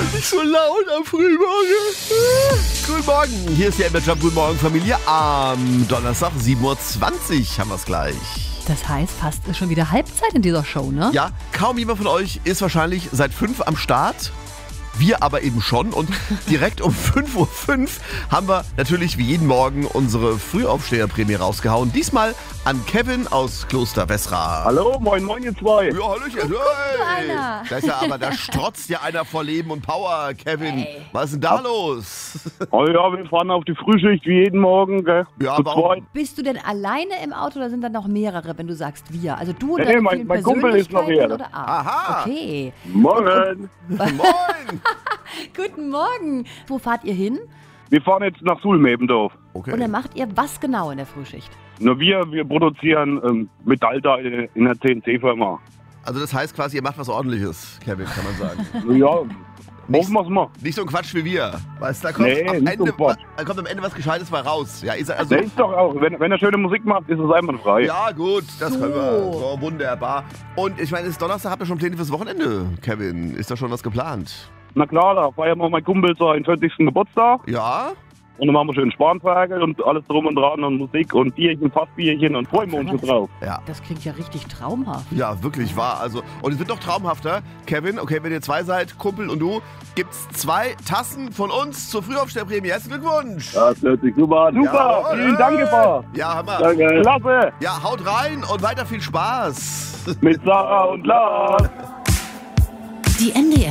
Nicht so laut am Frühmorgen. Guten Morgen, hier ist die MDR Guten Morgen Familie. Am Donnerstag 7.20 Uhr haben wir es gleich. Das heißt, fast ist schon wieder Halbzeit in dieser Show, ne? Ja, kaum jemand von euch ist wahrscheinlich seit 5 am Start. Wir aber eben schon. Und direkt um 5.05 Uhr haben wir natürlich wie jeden Morgen unsere Frühaufsteherprämie rausgehauen. Diesmal an Kevin aus Kloster Wessra. Hallo, moin moin ihr zwei. Ja, Hallöchen. einer. Da ist ja aber, da strotzt ja einer vor Leben und Power, Kevin. Hey. Was ist denn da los? Oh ja, wir fahren auf die Frühschicht wie jeden Morgen, gell? Ja, Zu warum? zweit. Bist du denn alleine im Auto oder sind da noch mehrere, wenn du sagst wir? Also du und Nee, deine mein- vielen mein Kumpel ist noch Persönlichkeiten hier. oder? Aha. Okay. Morgen. Moin. Guten Morgen. Wo fahrt ihr hin? Wir fahren jetzt nach Sulm-Ebendorf. Und dann Okay. macht ihr was genau in der Frühschicht? Nur wir produzieren Metallteile in der CNC-Firma. Also das heißt quasi, ihr macht was Ordentliches, Kevin, kann man sagen. Ja, hoffen wir's mal. Nicht so ein Quatsch wie wir. Weißt du, da kommt, Nee, am, nicht so Ende, Quatsch. da kommt am Ende was Gescheites bei raus. Ja, ist also, Der ist doch auch, wenn er schöne Musik macht, ist es einwandfrei. ja gut, das So. können wir. So, wunderbar. Und ich meine, es ist Donnerstag, habt ihr schon Pläne fürs Wochenende, Kevin? Ist da schon was geplant? Na klar, da feiern wir mein Kumpel seinen 40. Geburtstag. Ja? Und dann machen wir schön Spanferkel und alles drum und dran und Musik und Bierchen, Fassbierchen und freuen wir uns schon drauf. Ja. Das klingt ja richtig traumhaft. Ja, wirklich wahr. Also, und es wird noch traumhafter. Kevin, okay, wenn ihr zwei seid, Kumpel und du, gibt's 2 Tassen von uns zur Frühaufsteherprämie. Herzlichen Glückwunsch! Das hört sich super an. Super, Jawohl. vielen Dank, Eva. Ja, Hammer. Danke. Klasse. Ja, haut rein und weiter viel Spaß. Mit Sarah und Lars. Die MDR